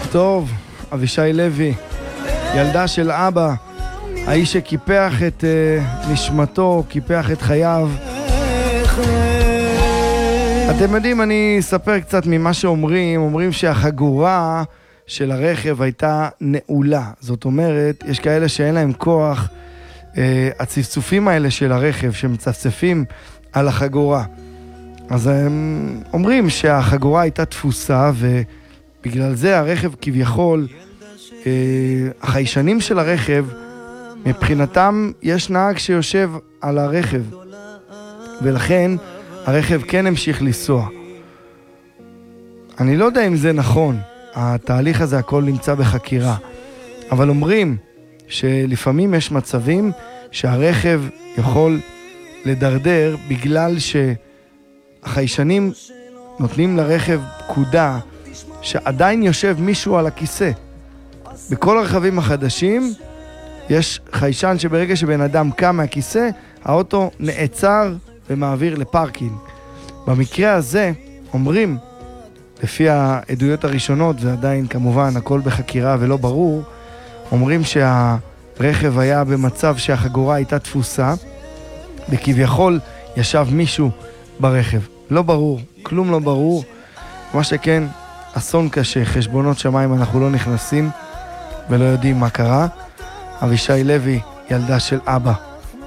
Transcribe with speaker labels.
Speaker 1: טוב, אבישי לוי, ילדה של אבא, האיש שקיפח את נשמתו, קיפח את חייו. אתם יודעים, אני אספר קצת ממה אומרים שהחגורה של הרכב הייתה נעולה. זאת אומרת, יש כאלה שאין להם כוח, הצפצופים האלה של הרכב שמצפצפים על החגורה. אז הם אומרים שהחגורה הייתה תפוסה, ובגלל זה הרכב כביכול, החיישנים של הרכב, מבחינתם יש נהג שיושב על הרכב, ולכן הרכב כן המשיך לנסוע. אני לא יודע אם זה נכון, התהליך הזה הכל נמצא בחקירה, אבל אומרים שלפעמים יש מצבים שהרכב יכול לדרדר בגלל שהחיישנים נותנים לרכב פקודה שעדיין יושב מישהו על הכיסא. בכל הרכבים החדשים יש חיישן שברגע שבן אדם קם מהכיסא, האוטו נעצר ומעביר לפארקינג. במקרה הזה אומרים, לפי העדויות הראשונות, זה עדיין כמובן הכל בחקירה ולא ברור, אומרים שהרכב היה במצב שהחגורה הייתה תפוסה, וכביכול ישב מישהו ברכב. לא ברור, כלום לא ברור. מה שכן, אסון קשה, חשבונות שמיים, אנחנו לא נכנסים ולא יודעים מה קרה. אבישי לוי, ילדה של אבא.